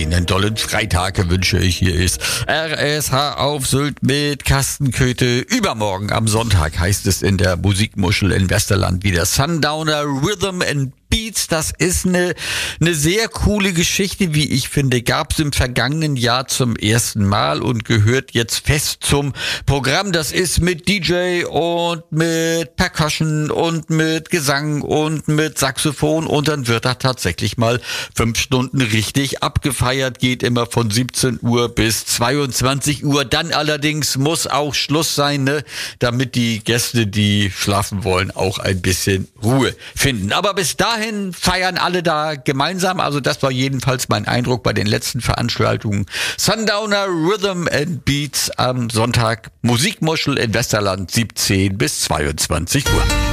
einen tollen Freitag wünsche ich. Hier ist RSH auf Sylt mit Carsten Köthe. Übermorgen am Sonntag heißt es in der Musikmuschel in Westerland wieder Sundowner Rhythm and Beats. Das ist eine sehr coole Geschichte, wie ich finde. Gab es im vergangenen Jahr zum ersten Mal und gehört jetzt fest zum Programm. Das ist mit DJ und mit Percussion und mit Gesang und mit Saxophon und dann wird da tatsächlich mal 5 Stunden richtig abgefeiert. Geht immer von 17 Uhr bis 22 Uhr. Dann allerdings muss auch Schluss sein, ne? Damit die Gäste, die schlafen wollen, auch ein bisschen Ruhe finden. Aber bis dahin feiern alle da gemeinsam. Also das war jedenfalls mein Eindruck bei den letzten Veranstaltungen. Sundowner Rhythm and Beats am Sonntag. Musikmuschel in Westerland 17 bis 22 Uhr.